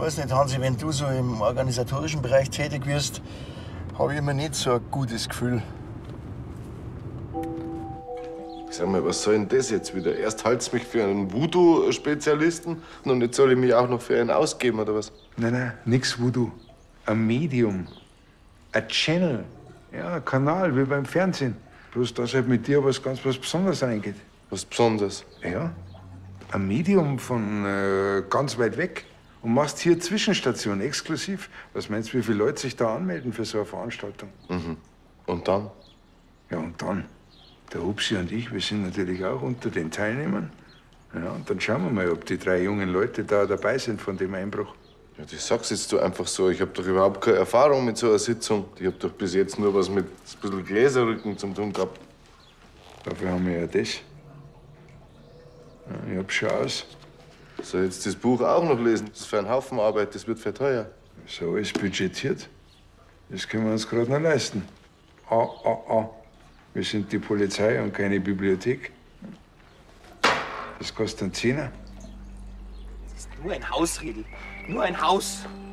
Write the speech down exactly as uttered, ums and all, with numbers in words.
weiß nicht, Hansi, wenn du so im organisatorischen Bereich tätig wirst, habe ich immer nicht so ein gutes Gefühl. Sag mal, was soll denn das jetzt wieder? Erst halt's mich für einen Voodoo-Spezialisten und jetzt soll ich mich auch noch für einen ausgeben, oder was? Nein, nein, nix Voodoo. Ein Medium. Ein Channel. Ja, ein Kanal, wie beim Fernsehen. Bloß, dass halt mit dir was ganz was Besonderes eingeht. Was Besonderes? Ja. Ein Medium von äh, ganz weit weg. Und machst hier Zwischenstation, exklusiv. Was meinst du, wie viele Leute sich da anmelden für so eine Veranstaltung? Mhm. Und dann? Ja, und dann? Der Hupsi und ich, wir sind natürlich auch unter den Teilnehmern. Ja, und dann schauen wir mal, ob die drei jungen Leute da dabei sind von dem Einbruch. Ja, das sagst jetzt du einfach so. Ich hab doch überhaupt keine Erfahrung mit so einer Sitzung. Ich hab doch bis jetzt nur was mit ein bisschen Gläserrücken zum tun gehabt. Dafür haben wir ja das. Ja, ich hab schon aus. Soll jetzt das Buch auch noch lesen? Das ist für einen Haufen Arbeit, das wird für teuer. So ist budgetiert. Das können wir uns gerade noch leisten. Ah, ah, ah. Wir sind die Polizei und keine Bibliothek. Das kostet einen Zehner. Das ist nur ein Haus, Riedl. Nur ein Haus.